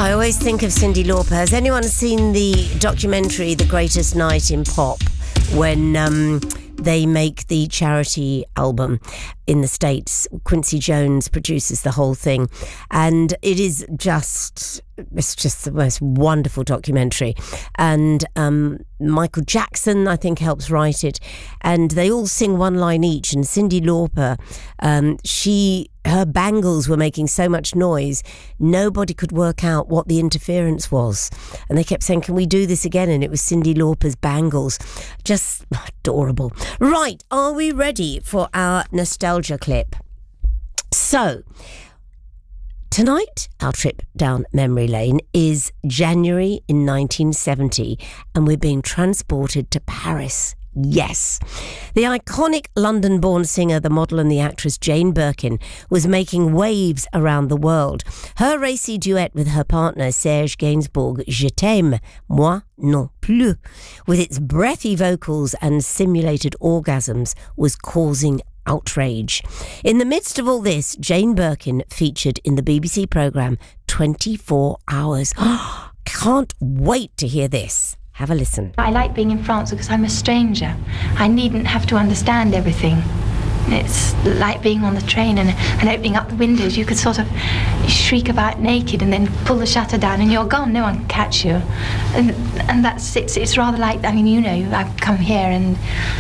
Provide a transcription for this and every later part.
I always think of Cyndi Lauper. Has anyone seen the documentary The Greatest Night in Pop, when they make the charity album in the States? Quincy Jones produces the whole thing, and it's just the most wonderful documentary. And Michael Jackson, I think, helps write it, and they all sing one line each. And Cyndi Lauper, her bangles were making so much noise, nobody could work out what the interference was. And they kept saying, can we do this again? And it was Cyndi Lauper's bangles. Just adorable. Right, are we ready for our nostalgia clip? So, tonight, our trip down memory lane is January in 1970, and we're being transported to Paris. Yes. The iconic London-born singer, the model and the actress Jane Birkin was making waves around the world. Her racy duet with her partner Serge Gainsbourg, Je t'aime, moi non plus, with its breathy vocals and simulated orgasms, was causing outrage. In the midst of all this, Jane Birkin featured in the BBC programme 24 Hours. Can't wait to hear this. Have a listen. I like being in France because I'm a stranger. I needn't have to understand everything. It's like being on the train and opening up the windows. You could sort of shriek about naked and then pull the shutter down and you're gone. No one can catch you. And it's rather like, I mean, you know, I've come here and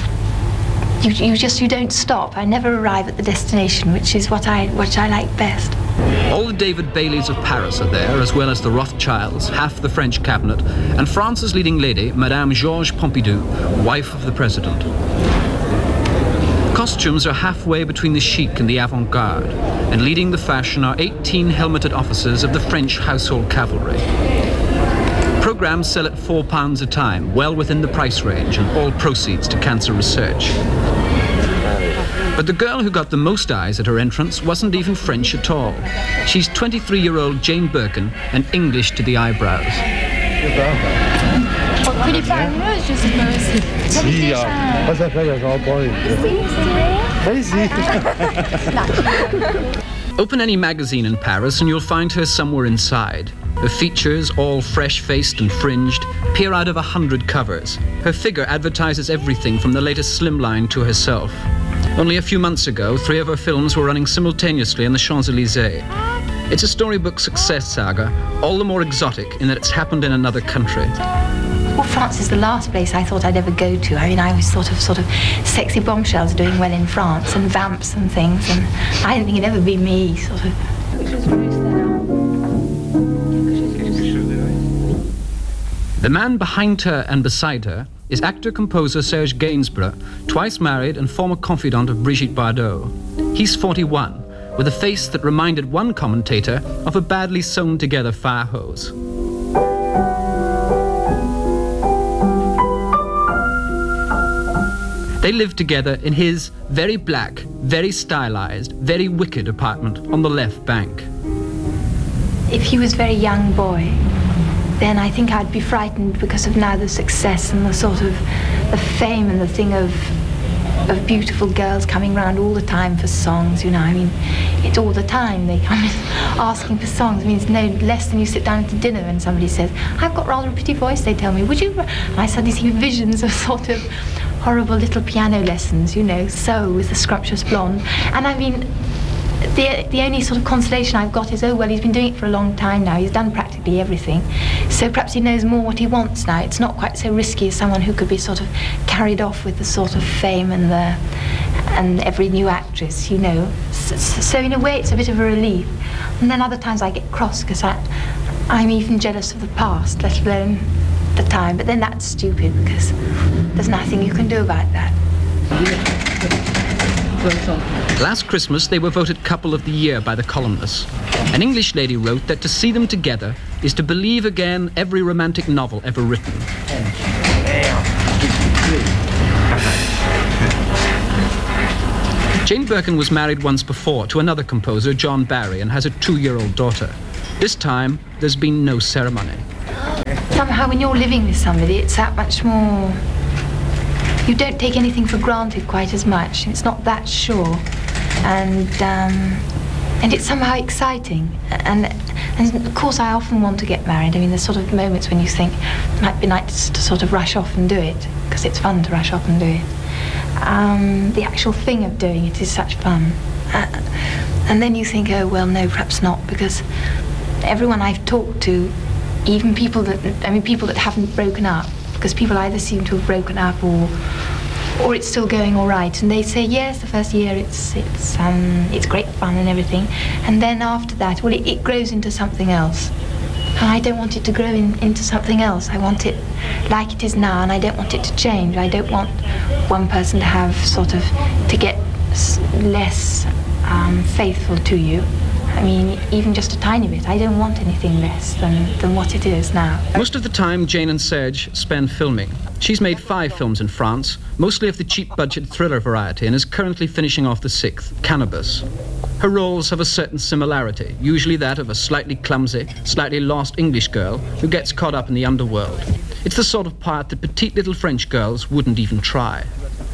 you don't stop. I never arrive at the destination, which is what I like best. All the David Baileys of Paris are there, as well as the Rothschilds, half the French cabinet, and France's leading lady, Madame Georges Pompidou, wife of the president. Costumes are halfway between the chic and the avant-garde, and leading the fashion are 18 helmeted officers of the French household cavalry. Programmes sell at £4 a time, well within the price range, and all proceeds to cancer research. But the girl who got the most eyes at her entrance wasn't even French at all. She's 23-year-old Jane Birkin, and English to the eyebrows. Open any magazine in Paris and you'll find her somewhere inside. Her features, all fresh-faced and fringed, peer out of 100 covers. Her figure advertises everything from the latest slimline to herself. Only a few months ago, 3 of her films were running simultaneously in the Champs-Élysées. It's a storybook success saga, all the more exotic in that it's happened in another country. Well, France is the last place I thought I'd ever go to. I mean, I was sort of sexy bombshells doing well in France and vamps and things, and I didn't think it'd ever be me, sort of. The man behind her and beside her is actor-composer Serge Gainsbourg, twice married and former confidant of Brigitte Bardot. He's 41, with a face that reminded one commentator of a badly sewn-together fire hose. They live together in his very black, very stylized, very wicked apartment on the left bank. If he was a very young boy, then I think I'd be frightened because of now the success and the sort of the fame and the thing of beautiful girls coming round all the time for songs, you know. I mean, it's all the time they come in asking for songs. I mean, it's no less than you sit down to dinner and somebody says, I've got rather a pretty voice, they tell me, would you? And I suddenly see visions of sort of horrible little piano lessons, you know, so with the scrumptious blonde. And I mean, the only sort of consolation I've got is, oh, well, he's been doing it for a long time now. He's done practically everything. So perhaps he knows more what he wants now. It's not quite so risky as someone who could be sort of carried off with the sort of fame and every new actress, you know. So in a way, it's a bit of a relief. And then other times I get cross because I'm even jealous of the past, let alone the time. But then that's stupid because there's nothing you can do about that. Last Christmas, they were voted Couple of the Year by The Columnist. An English lady wrote that to see them together is to believe again every romantic novel ever written. Jane Birkin was married once before to another composer, John Barry, and has a 2-year-old daughter. This time, there's been no ceremony. Somehow when you're living with somebody, it's that much more... You don't take anything for granted quite as much. It's not that sure. And and it's somehow exciting. And of course I often want to get married. I mean, there's sort of moments when you think it might be nice to sort of rush off and do it, because it's fun to rush off and do it. The actual thing of doing it is such fun. And then you think, oh, well, no, perhaps not, because everyone I've talked to, even people that haven't broken up, because people either seem to have broken up or it's still going all right, and they say, yes, the first year it's great fun and everything, and then after that, well, it grows into something else. And I don't want it to grow into something else. I want it like it is now, and I don't want it to change. I don't want one person to have to get less faithful to you. I mean, even just a tiny bit. I don't want anything less than what it is now. Most of the time, Jane and Serge spend filming. She's made 5 films in France, mostly of the cheap-budget thriller variety, and is currently finishing off the 6th, Cannabis. Her roles have a certain similarity, usually that of a slightly clumsy, slightly lost English girl who gets caught up in the underworld. It's the sort of part that petite little French girls wouldn't even try.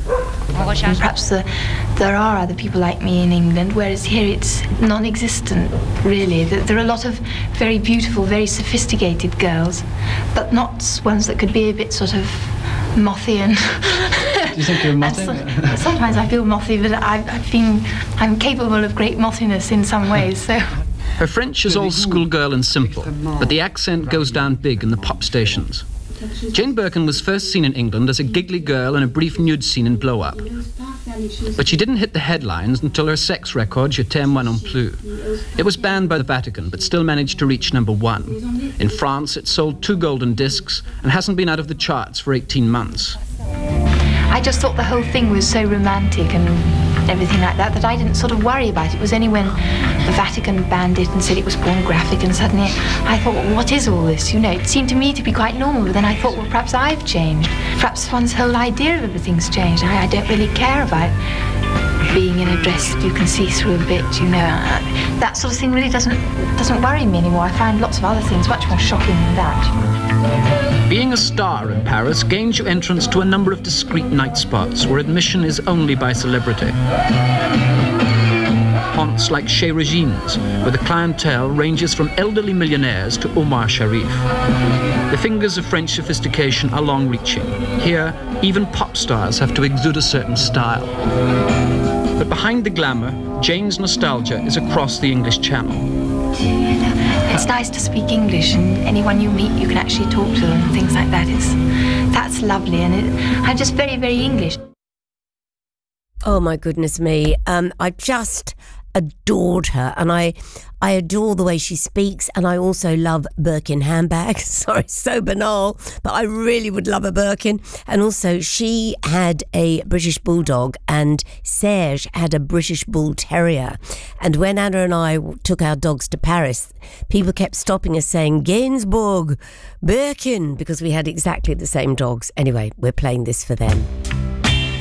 And perhaps there are other people like me in England, whereas here it's non-existent, really. There are a lot of very beautiful, very sophisticated girls, but not ones that could be a bit sort of mothy and... Do you think you're mothy? Sometimes I feel mothy, but I'm capable of great mothiness in some ways, so... Her French is all schoolgirl and simple, but the accent goes down big in the pop stations. Jane Birkin was first seen in England as a giggly girl in a brief nude scene in Blow Up. But she didn't hit the headlines until her sex record, Je t'aime moi non plus. It was banned by the Vatican, but still managed to reach #1. In France, it sold 2 golden discs and hasn't been out of the charts for 18 months. I just thought the whole thing was so romantic and everything like that I didn't sort of worry about it. It was only when the Vatican banned it and said it was pornographic, and suddenly I thought, well, what is all this? You know, it seemed to me to be quite normal, but then I thought, well, perhaps I've changed. Perhaps one's whole idea of everything's changed. I don't really care about being in a dress you can see through a bit, you know. That sort of thing really doesn't worry me anymore. I find lots of other things much more shocking than that. Being a star in Paris gains you entrance to a number of discreet night spots where admission is only by celebrity. Haunts like Chez Regine's, where the clientele ranges from elderly millionaires to Omar Sharif. The fingers of French sophistication are long-reaching. Here, even pop stars have to exude a certain style. But behind the glamour, Jane's nostalgia is across the English Channel. It's nice to speak English, and anyone you meet you can actually talk to and things like that. That's lovely, and I'm just very, very English. Oh my goodness me. I just adored her, and I adore the way she speaks, and I also love Birkin handbags. Sorry, so banal, but I really would love a Birkin. And also, she had a British Bulldog, and Serge had a British Bull Terrier. And when Anna and I took our dogs to Paris, people kept stopping us saying, Gainsbourg, Birkin, because we had exactly the same dogs. Anyway, we're playing this for them.